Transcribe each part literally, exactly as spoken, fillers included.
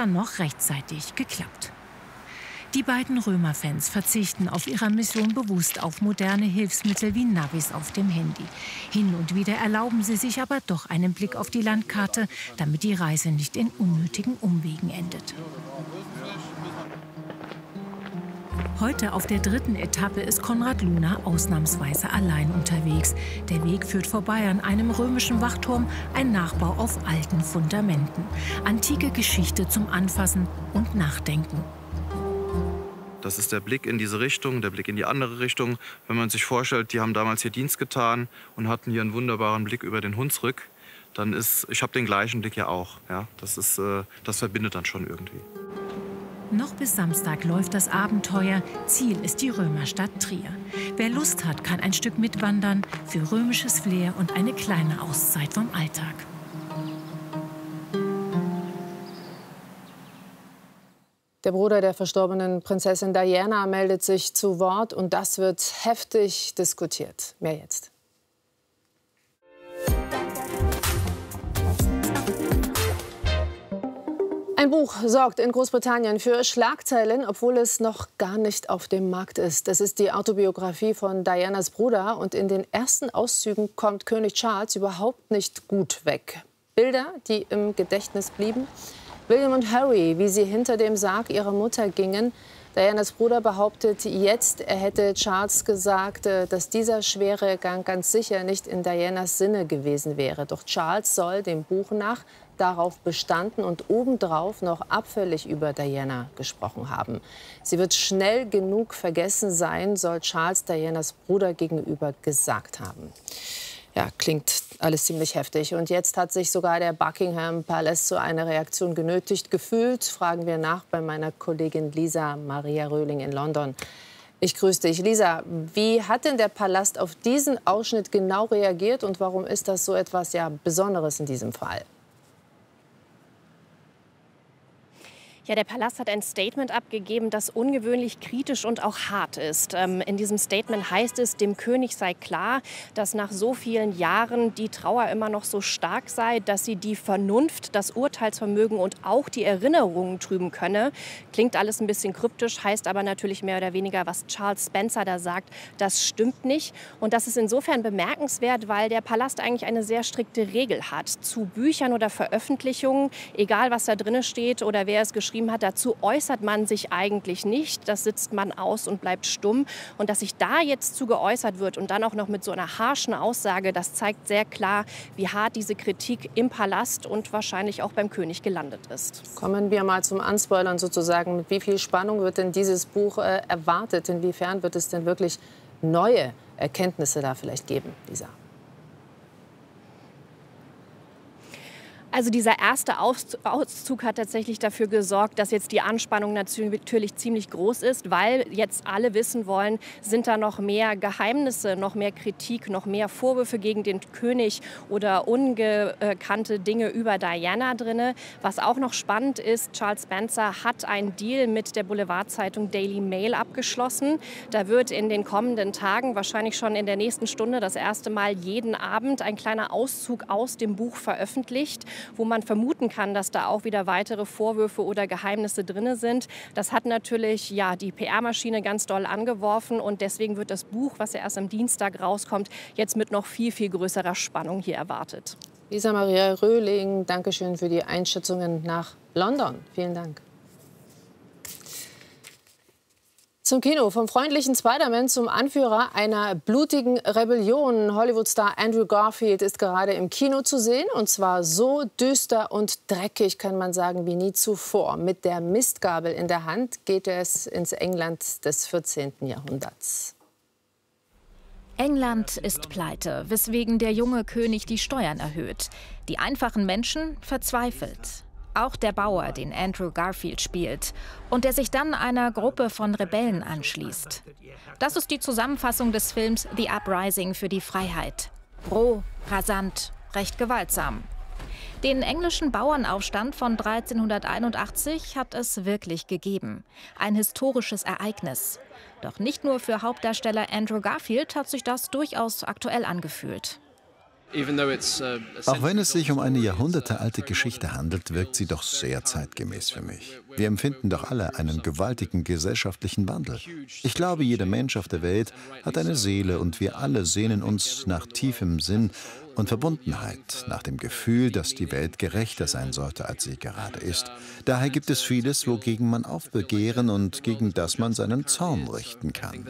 dann noch rechtzeitig geklappt. Die beiden Römerfans verzichten auf ihrer Mission bewusst auf moderne Hilfsmittel wie Navis auf dem Handy. Hin und wieder erlauben sie sich aber doch einen Blick auf die Landkarte, damit die Reise nicht in unnötigen Umwegen endet. Heute auf der dritten Etappe ist Konrad Luna ausnahmsweise allein unterwegs. Der Weg führt vorbei an einem römischen Wachturm, ein Nachbau auf alten Fundamenten. Antike Geschichte zum Anfassen und Nachdenken. Das ist der Blick in diese Richtung, der Blick in die andere Richtung. Wenn man sich vorstellt, die haben damals hier Dienst getan und hatten hier einen wunderbaren Blick über den Hunsrück, dann ist, ich habe den gleichen Blick ja auch. Ja, das ist, äh, das verbindet dann schon irgendwie. Noch bis Samstag läuft das Abenteuer. Ziel ist die Römerstadt Trier. Wer Lust hat, kann ein Stück mitwandern für römisches Flair und eine kleine Auszeit vom Alltag. Der Bruder der verstorbenen Prinzessin Diana meldet sich zu Wort und das wird heftig diskutiert. Mehr jetzt. Ein Buch sorgt in Großbritannien für Schlagzeilen, obwohl es noch gar nicht auf dem Markt ist. Das ist die Autobiografie von Dianas Bruder und in den ersten Auszügen kommt König Charles überhaupt nicht gut weg. Bilder, die im Gedächtnis blieben. William und Harry, wie sie hinter dem Sarg ihrer Mutter gingen. Dianas Bruder behauptet jetzt, er hätte Charles gesagt, dass dieser schwere Gang ganz sicher nicht in Dianas Sinne gewesen wäre. Doch Charles soll dem Buch nach darauf bestanden und obendrauf noch abfällig über Diana gesprochen haben. Sie wird schnell genug vergessen sein, soll Charles Dianas Bruder gegenüber gesagt haben. Ja, klingt alles ziemlich heftig. Und jetzt hat sich sogar der Buckingham Palace zu einer Reaktion genötigt gefühlt. Fragen wir nach bei meiner Kollegin Lisa Maria Röhling in London. Ich grüße dich. Lisa, wie hat denn der Palast auf diesen Ausschnitt genau reagiert und warum ist das so etwas ja Besonderes in diesem Fall? Ja, der Palast hat ein Statement abgegeben, das ungewöhnlich kritisch und auch hart ist. Ähm, in diesem Statement heißt es, dem König sei klar, dass nach so vielen Jahren die Trauer immer noch so stark sei, dass sie die Vernunft, das Urteilsvermögen und auch die Erinnerungen trüben könne. Klingt alles ein bisschen kryptisch, heißt aber natürlich mehr oder weniger, was Charles Spencer da sagt, das stimmt nicht. Und das ist insofern bemerkenswert, weil der Palast eigentlich eine sehr strikte Regel hat. Zu Büchern oder Veröffentlichungen, egal was da drin steht oder wer es geschrieben hat, dazu äußert man sich eigentlich nicht. Das sitzt man aus und bleibt stumm. Und dass sich da jetzt zu geäußert wird und dann auch noch mit so einer harschen Aussage, das zeigt sehr klar, wie hart diese Kritik im Palast und wahrscheinlich auch beim König gelandet ist. Kommen wir mal zum Anspoilern sozusagen. Mit wie viel Spannung wird denn dieses Buch äh, erwartet? Inwiefern wird es denn wirklich neue Erkenntnisse da vielleicht geben, Lisa? Also dieser erste Auszug hat tatsächlich dafür gesorgt, dass jetzt die Anspannung natürlich ziemlich groß ist, weil jetzt alle wissen wollen, sind da noch mehr Geheimnisse, noch mehr Kritik, noch mehr Vorwürfe gegen den König oder ungekannte Dinge über Diana drin. Was auch noch spannend ist, Charles Spencer hat einen Deal mit der Boulevardzeitung Daily Mail abgeschlossen. Da wird in den kommenden Tagen, wahrscheinlich schon in der nächsten Stunde, das erste Mal jeden Abend ein kleiner Auszug aus dem Buch veröffentlicht, wo man vermuten kann, dass da auch wieder weitere Vorwürfe oder Geheimnisse drin sind. Das hat natürlich ja, die P R-Maschine ganz doll angeworfen und deswegen wird das Buch, was ja erst am Dienstag rauskommt, jetzt mit noch viel, viel größerer Spannung hier erwartet. Lisa Maria Röhling, danke schön für die Einschätzungen nach London. Vielen Dank. Zum Kino, vom freundlichen Spider-Man zum Anführer einer blutigen Rebellion. Hollywood-Star Andrew Garfield ist gerade im Kino zu sehen. Und zwar so düster und dreckig, kann man sagen, wie nie zuvor. Mit der Mistgabel in der Hand geht es ins England des vierzehnten Jahrhunderts. England ist pleite, weswegen der junge König die Steuern erhöht. Die einfachen Menschen verzweifelt. Auch der Bauer, den Andrew Garfield spielt und der sich dann einer Gruppe von Rebellen anschließt. Das ist die Zusammenfassung des Films The Uprising für die Freiheit. Roh, rasant, recht gewaltsam. Den englischen Bauernaufstand von dreizehnhunderteinundachtzig hat es wirklich gegeben. Ein historisches Ereignis. Doch nicht nur für Hauptdarsteller Andrew Garfield hat sich das durchaus aktuell angefühlt. Auch wenn es sich um eine jahrhundertealte Geschichte handelt, wirkt sie doch sehr zeitgemäß für mich. Wir empfinden doch alle einen gewaltigen gesellschaftlichen Wandel. Ich glaube, jeder Mensch auf der Welt hat eine Seele und wir alle sehnen uns nach tiefem Sinn und Verbundenheit, nach dem Gefühl, dass die Welt gerechter sein sollte, als sie gerade ist. Daher gibt es vieles, wogegen man aufbegehren und gegen das man seinen Zorn richten kann.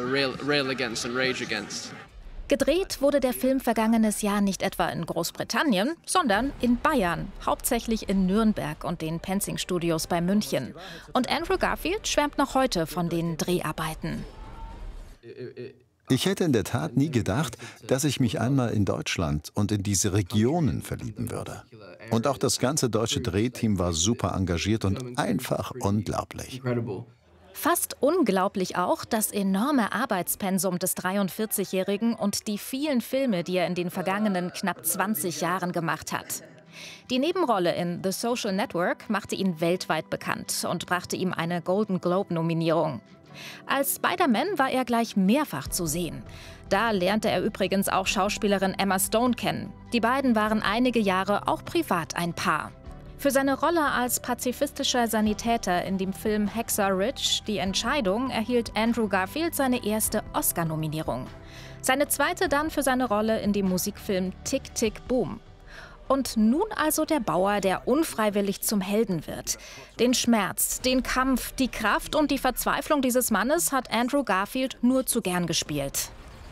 Gedreht wurde der Film vergangenes Jahr nicht etwa in Großbritannien, sondern in Bayern, hauptsächlich in Nürnberg und den Penzing-Studios bei München. Und Andrew Garfield schwärmt noch heute von den Dreharbeiten. Ich hätte in der Tat nie gedacht, dass ich mich einmal in Deutschland und in diese Regionen verlieben würde. Und auch das ganze deutsche Drehteam war super engagiert und einfach unglaublich. Fast unglaublich auch das enorme Arbeitspensum des dreiundvierzigjährigen und die vielen Filme, die er in den vergangenen knapp zwanzig Jahren gemacht hat. Die Nebenrolle in The Social Network machte ihn weltweit bekannt und brachte ihm eine Golden Globe-Nominierung. Als Spider-Man war er gleich mehrfach zu sehen. Da lernte er übrigens auch Schauspielerin Emma Stone kennen. Die beiden waren einige Jahre auch privat ein Paar. Für seine Rolle als pazifistischer Sanitäter in dem Film Hacksaw Ridge, Die Entscheidung, erhielt Andrew Garfield seine erste Oscar-Nominierung. Seine zweite dann für seine Rolle in dem Musikfilm Tick, Tick, Boom. Und nun also der Bauer, der unfreiwillig zum Helden wird. Den Schmerz, den Kampf, die Kraft und die Verzweiflung dieses Mannes hat Andrew Garfield nur zu gern gespielt.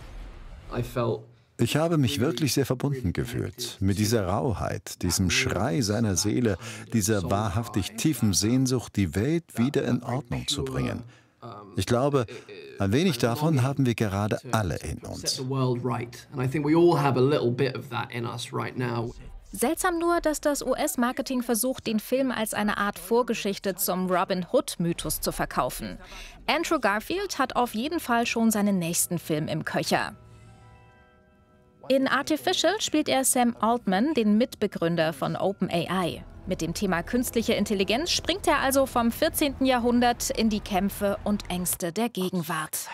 Ich habe mich wirklich sehr verbunden gefühlt mit dieser Rauheit, diesem Schrei seiner Seele, dieser wahrhaftig tiefen Sehnsucht, die Welt wieder in Ordnung zu bringen. Ich glaube, ein wenig davon haben wir gerade alle in uns. Seltsam nur, dass das U S-Marketing versucht, den Film als eine Art Vorgeschichte zum Robin Hood-Mythos zu verkaufen. Andrew Garfield hat auf jeden Fall schon seinen nächsten Film im Köcher. In Artificial spielt er Sam Altman, den Mitbegründer von OpenAI. Mit dem Thema künstliche Intelligenz springt er also vom vierzehnten Jahrhundert in die Kämpfe und Ängste der Gegenwart.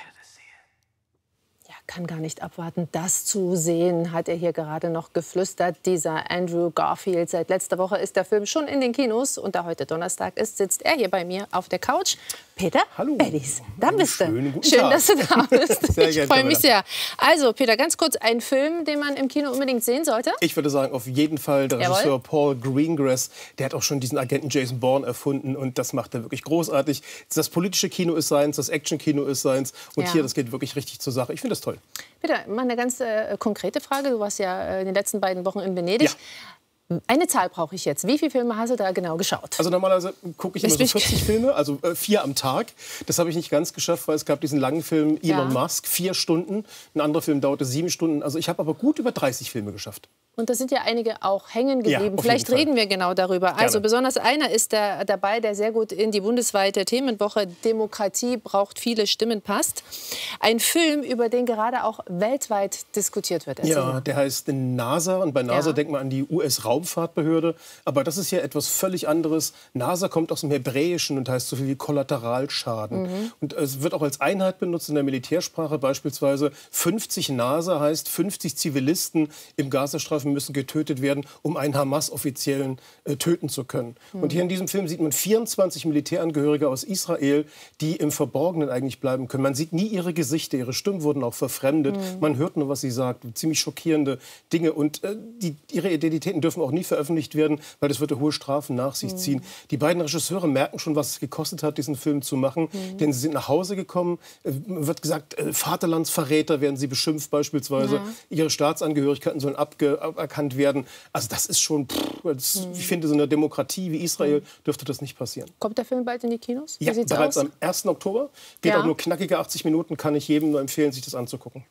Kann gar nicht abwarten, das zu sehen, hat er hier gerade noch geflüstert, dieser Andrew Garfield. Seit letzter Woche ist der Film schon in den Kinos und da heute Donnerstag ist, sitzt er hier bei mir auf der Couch. Peter Hallo. Beddies, da bist du. Schön, Schön, dass du da bist. Sehr ich freue mich sehr. Also Peter, ganz kurz, ein Film, den man im Kino unbedingt sehen sollte? Ich würde sagen, auf jeden Fall der Jawohl. Regisseur Paul Greengrass. Der hat auch schon diesen Agenten Jason Bourne erfunden und das macht er wirklich großartig. Das politische Kino ist seins, das Action-Kino ist seins und Ja. hier, das geht wirklich richtig zur Sache. Ich finde das toll. Peter, mal eine ganz äh, konkrete Frage. Du warst ja äh, in den letzten beiden Wochen in Venedig. Ja. Eine Zahl brauche ich jetzt. Wie viele Filme hast du da genau geschaut? Also normalerweise gucke ich immer so Ist vierzig Filme, also äh, vier am Tag. Das habe ich nicht ganz geschafft, weil es gab diesen langen Film Elon Ja. Musk, vier Stunden. Ein anderer Film dauerte sieben Stunden. Also ich habe aber gut über dreißig Filme geschafft. Und da sind ja einige auch hängen Ja, geblieben. auf Vielleicht jeden Fall. reden wir genau darüber. Gerne. Also besonders einer ist da, dabei, der sehr gut in die bundesweite Themenwoche Demokratie braucht viele Stimmen passt. Ein Film, über den gerade auch weltweit diskutiert wird. Erzähl Ja, mal. der heißt NASA und bei NASA Ja. denkt man an die U S-Raumfahrtbehörde. Aber das ist hier etwas völlig anderes. NASA kommt aus dem Hebräischen und heißt so viel wie Kollateralschaden. Mhm. Und es wird auch als Einheit benutzt in der Militärsprache. Beispielsweise fünfzig NASA heißt fünfzig Zivilisten im Gazastreifen müssen getötet werden, um einen Hamas-Offiziellen äh, töten zu können. Mhm. Und hier in diesem Film sieht man vierundzwanzig Militärangehörige aus Israel, die im Verborgenen eigentlich bleiben können. Man sieht nie ihre Gesichter, ihre Stimmen wurden auch verfremdet. Mhm. Man hört nur, was sie sagt. Ziemlich schockierende Dinge. Und äh, die, ihre Identitäten dürfen auch nie veröffentlicht werden, weil das würde hohe Strafen nach sich ziehen. Die beiden Regisseure merken schon, was es gekostet hat, diesen Film zu machen. Denn sie sind nach Hause gekommen. Äh, wird gesagt, äh, Vaterlandsverräter werden sie beschimpft beispielsweise. Ja. Ihre Staatsangehörigkeiten sollen abge aberkannt werden. Also das ist schon, pff, das, ich finde, so eine Demokratie wie Israel dürfte das nicht passieren. Kommt der Film bald in die Kinos? Wie Ja, sieht's bereits aus? am ersten Oktober. Geht Ja. auch nur knackige achtzig Minuten, kann ich jedem nur empfehlen, sich das anzugucken.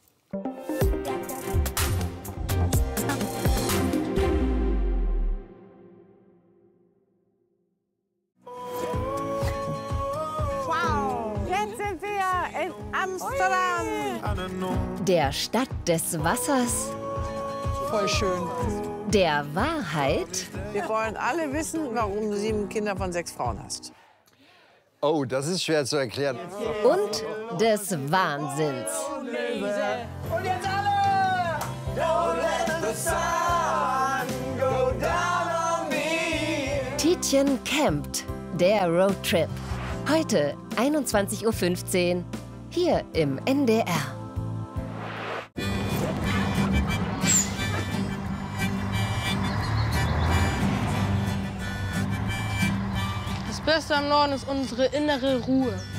Jetzt sind wir in Amsterdam. Der Stadt des Wassers, Voll schön. der Wahrheit Wir wollen alle wissen, warum du sieben Kinder von sechs Frauen hast. Oh, das ist schwer zu erklären. und des Wahnsinns. Und jetzt alle! Don't let the Tietjen campt, der Roadtrip. Heute einundzwanzig Uhr fünfzehn, hier im N D R. Das Beste am Norden ist unsere innere Ruhe.